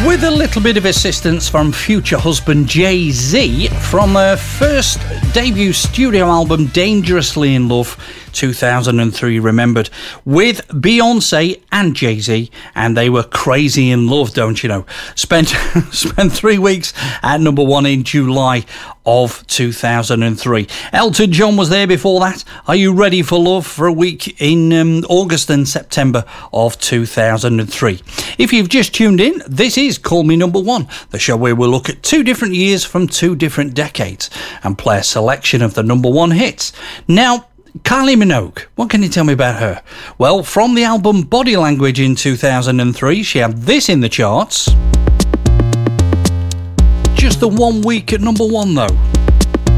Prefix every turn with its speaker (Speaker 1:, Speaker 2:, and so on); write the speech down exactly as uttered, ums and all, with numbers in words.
Speaker 1: With a little bit of assistance from future husband Jay-Z from her first debut studio album Dangerously in Love, two thousand three remembered, with Beyonce and Jay-Z, and they were crazy in love, don't you know. Spent spent three weeks at number one in July of two thousand three. Elton John was there before that. Are You Ready for Love for a week in um, August and September of two thousand three. If you've just tuned in, this is Call Me Number One, the show where we'll look at two different years from two different decades and play a selection of the number one hits. Now, Kylie Minogue, what can you tell me about her? Well, from the album Body Language in two thousand three, she had this in the charts. Just the one week at number one, though.